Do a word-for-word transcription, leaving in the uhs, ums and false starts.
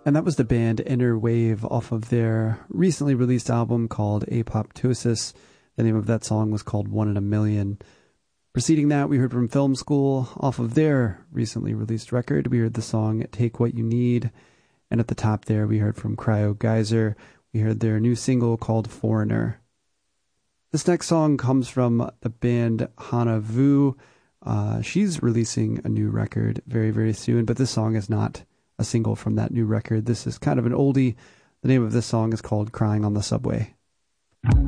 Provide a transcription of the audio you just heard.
And that was the band Inner Wave off of their recently released album called Apoptosis. The name of that song was called One in a Million. Preceding that, we heard from Film School off of their recently released record. We heard the song Take What You Need. And at the top there, we heard from Cryo Geyser. We heard their new single called Foreigner. This next song comes from the band Hana Vu. Uh, she's releasing a new record very, very soon, but this song is not a single from that new record. This is kind of an oldie. The name of this song is called Crying on the Subway.